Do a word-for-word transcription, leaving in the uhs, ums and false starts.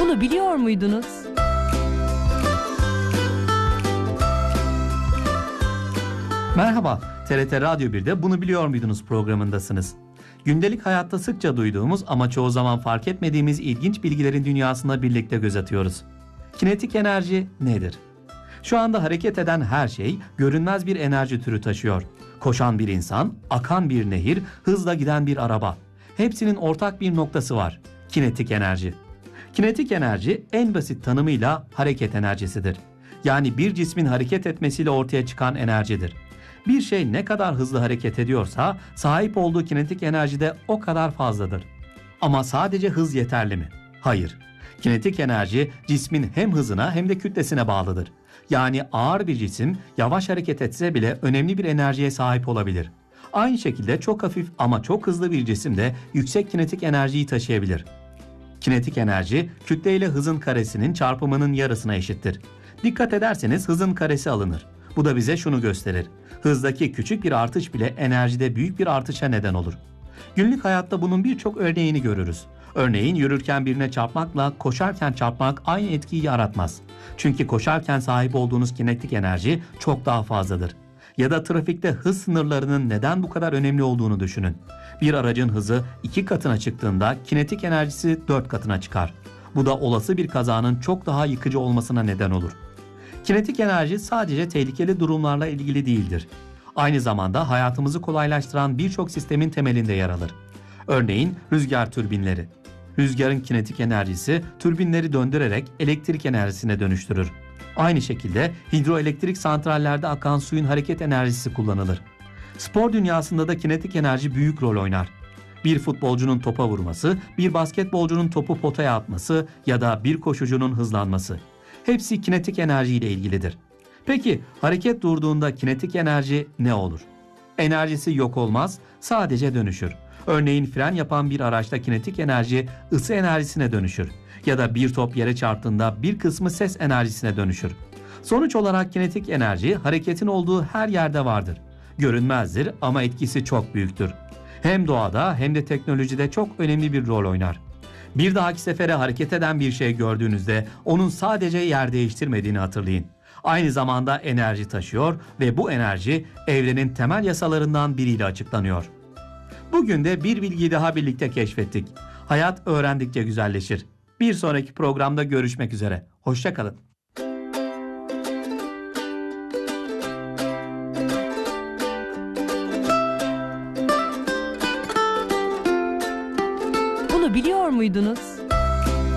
Bunu biliyor muydunuz? Merhaba, T R T Radyo bir'de Bunu Biliyor Muydunuz programındasınız. Gündelik hayatta sıkça duyduğumuz ama çoğu zaman fark etmediğimiz ilginç bilgilerin dünyasına birlikte göz atıyoruz. Kinetik enerji nedir? Şu anda hareket eden her şey görünmez bir enerji türü taşıyor. Koşan bir insan, akan bir nehir, hızla giden bir araba. Hepsinin ortak bir noktası var: kinetik enerji. Kinetik enerji en basit tanımıyla hareket enerjisidir. Yani bir cismin hareket etmesiyle ortaya çıkan enerjidir. Bir şey ne kadar hızlı hareket ediyorsa sahip olduğu kinetik enerji de o kadar fazladır. Ama sadece hız yeterli mi? Hayır. Kinetik enerji cismin hem hızına hem de kütlesine bağlıdır. Yani ağır bir cisim yavaş hareket etse bile önemli bir enerjiye sahip olabilir. Aynı şekilde çok hafif ama çok hızlı bir cisim de yüksek kinetik enerjiyi taşıyabilir. Kinetik enerji kütle ile hızın karesinin çarpımının yarısına eşittir. Dikkat ederseniz hızın karesi alınır. Bu da bize şunu gösterir: hızdaki küçük bir artış bile enerjide büyük bir artışa neden olur. Günlük hayatta bunun birçok örneğini görürüz. Örneğin yürürken birine çarpmakla koşarken çarpmak aynı etkiyi yaratmaz. Çünkü koşarken sahip olduğunuz kinetik enerji çok daha fazladır. Ya da trafikte hız sınırlarının neden bu kadar önemli olduğunu düşünün. Bir aracın hızı iki katına çıktığında kinetik enerjisi dört katına çıkar. Bu da olası bir kazanın çok daha yıkıcı olmasına neden olur. Kinetik enerji sadece tehlikeli durumlarla ilgili değildir. Aynı zamanda hayatımızı kolaylaştıran birçok sistemin temelinde yer alır. Örneğin rüzgar türbinleri. Rüzgarın kinetik enerjisi türbinleri döndürerek elektrik enerjisine dönüştürür. Aynı şekilde hidroelektrik santrallerde akan suyun hareket enerjisi kullanılır. Spor dünyasında da kinetik enerji büyük rol oynar. Bir futbolcunun topa vurması, bir basketbolcunun topu potaya atması ya da bir koşucunun hızlanması. Hepsi kinetik enerji ile ilgilidir. Peki hareket durduğunda kinetik enerji ne olur? Enerjisi yok olmaz, sadece dönüşür. Örneğin fren yapan bir araçta kinetik enerji ısı enerjisine dönüşür. Ya da bir top yere çarptığında bir kısmı ses enerjisine dönüşür. Sonuç olarak kinetik enerji hareketin olduğu her yerde vardır. Görünmezdir ama etkisi çok büyüktür. Hem doğada hem de teknolojide çok önemli bir rol oynar. Bir dahaki sefere hareket eden bir şey gördüğünüzde onun sadece yer değiştirmediğini hatırlayın. Aynı zamanda enerji taşıyor ve bu enerji evrenin temel yasalarından biriyle açıklanıyor. Bugün de bir bilgiyi daha birlikte keşfettik. Hayat öğrendikçe güzelleşir. Bir sonraki programda görüşmek üzere. Hoşça kalın. Bunu biliyor muydunuz?